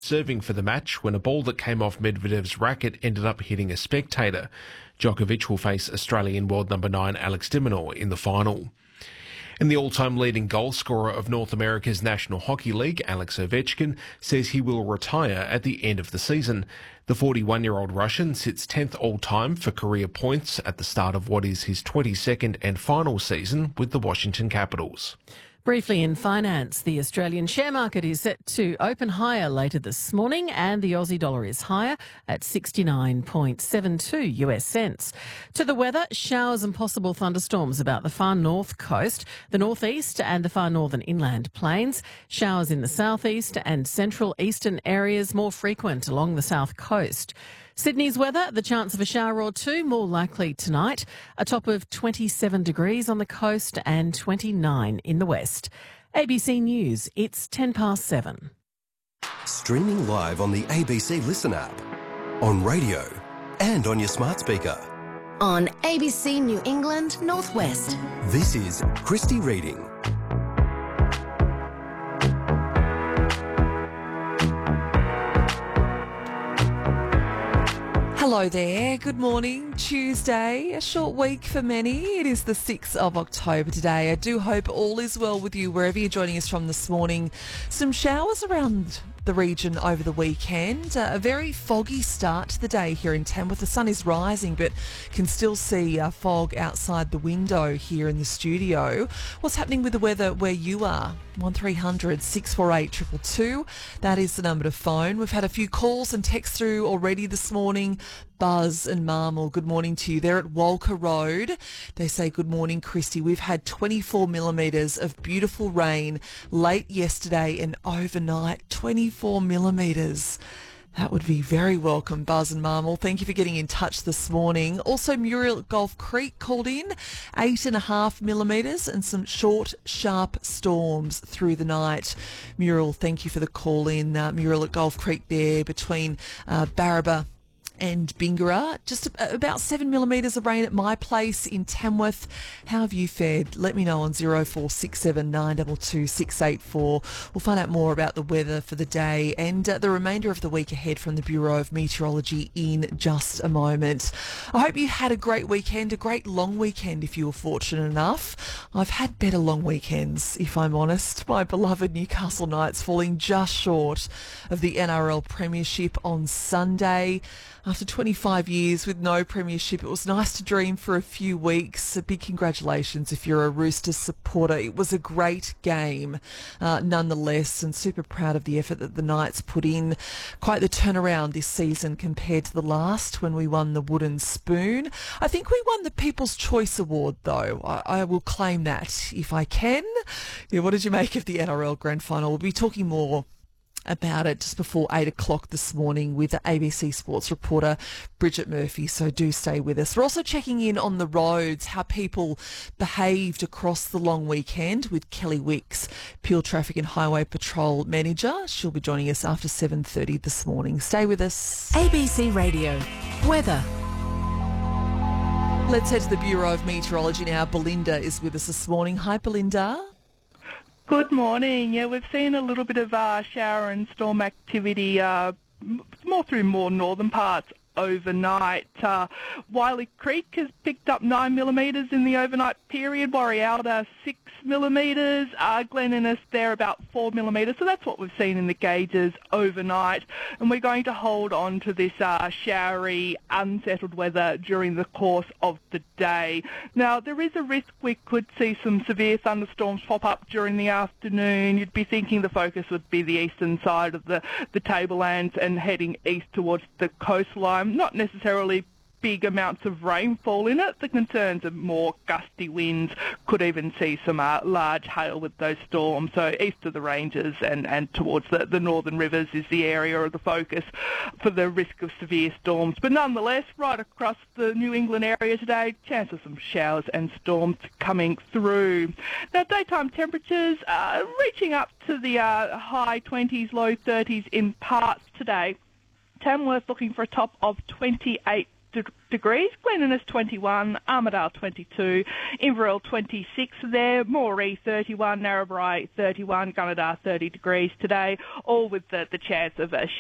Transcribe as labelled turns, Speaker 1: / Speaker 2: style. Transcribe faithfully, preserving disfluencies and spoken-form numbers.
Speaker 1: serving for the match when a ball that came off Medvedev's racket ended up hitting a spectator. Djokovic will face Australian world number nine Alex de Minaur in the final. And the all-time leading goal scorer of North America's National Hockey League, Alex Ovechkin, says he will retire at the end of the season. The forty-one-year-old Russian sits tenth all-time for career points at the start of what is his twenty-second and final season with the Washington Capitals.
Speaker 2: Briefly in finance, the Australian share market is set to open higher later this morning and the Aussie dollar is higher at sixty-nine point seven two US cents. To the weather, showers and possible thunderstorms about the far north coast, the northeast and the far northern inland plains. Showers in the southeast and central eastern areas more frequent along the south coast. Sydney's weather, the chance of a shower or two, more likely tonight. A top of twenty-seven degrees on the coast and twenty-nine in the west. A B C News, it's ten past seven.
Speaker 3: Streaming live on the A B C Listen app, on radio and on your smart speaker.
Speaker 4: On A B C New England Northwest.
Speaker 3: This is Christy Reading.
Speaker 5: Hello there, good morning. Tuesday, a short week for many. It is the sixth of October today. I do hope all is well with you wherever you're joining us from this morning. Some showers around the region over the weekend. Uh, a very foggy start to the day here in Tamworth. The sun is rising but can still see uh, fog outside the window here in the studio. What's happening with the weather where you are? one three hundred six four eight two two two. That is the number to phone. We've had a few calls and texts through already this morning. Buzz and Marmal, good morning to you. They're at Walker Road. They say, good morning, Christy. We've had twenty-four millimetres of beautiful rain late yesterday and overnight. twenty-four millimetres. That would be very welcome, Buzz and Marmal. Thank you for getting in touch this morning. Also, Muriel at Gulf Creek called in, eight and a half millimetres and some short, sharp storms through the night. Muriel, thank you for the call in. Uh, Muriel at Gulf Creek there between uh, Barraba and Bingara. Just about seven millimetres of rain at my place in Tamworth. How have you fared? Let me know on zero four six seven nine two two six eight four. We'll find out more about the weather for the day and uh, the remainder of the week ahead from the Bureau of Meteorology in just a moment. I hope you had a great weekend, a great long weekend if you were fortunate enough. I've had better long weekends, if I'm honest. My beloved Newcastle Knights falling just short of the N R L Premiership on Sunday. After twenty-five years with no premiership, it was nice to dream for a few weeks. A big congratulations if you're a Roosters supporter. It was a great game uh, nonetheless, and super proud of the effort that the Knights put in. Quite the turnaround this season compared to the last when we won the Wooden Spoon. I think we won the People's Choice Award though. I, I will claim that if I can. Yeah, what did you make of the N R L Grand Final? We'll be talking more about it just before eight o'clock this morning with A B C Sports reporter Bridget Murphy, so do stay with us. We're also checking in on the roads, how people behaved across the long weekend with Kelly Wicks, Peel Traffic and Highway Patrol Manager. She'll be joining us after seven thirty this morning. Stay with us.
Speaker 4: A B C Radio. Weather.
Speaker 5: Let's head to the Bureau of Meteorology now. Belinda is with us this morning. Hi, Belinda.
Speaker 6: Good morning. Yeah, we've seen a little bit of uh, shower and storm activity uh, more through more northern parts overnight. Uh, Wiley Creek has picked up nine millimetres in the overnight period. Warrialda six millimetres. Uh, Glen Innes there about four millimetres. So that's what we've seen in the gauges overnight. And we're going to hold on to this uh, showery, unsettled weather during the course of the day. Now, there is a risk we could see some severe thunderstorms pop up during the afternoon. You'd be thinking the focus would be the eastern side of the, the tablelands and heading east towards the coastline. Not necessarily big amounts of rainfall in it. The concerns are more gusty winds, could even see some uh, large hail with those storms. So east of the ranges and, and towards the, the northern rivers is the area of the focus for the risk of severe storms. But nonetheless, right across the New England area today, chance of some showers and storms coming through. Now, daytime temperatures are reaching up to the uh, high twenties, low thirties in parts today. Tamworth looking for a top of twenty-eight de- degrees, Glen Innes twenty-one, Armidale twenty-two, Inverell twenty-six there, Moree thirty-one, Narrabri thirty-one, Gunnedah thirty degrees today, all with the, the chance of a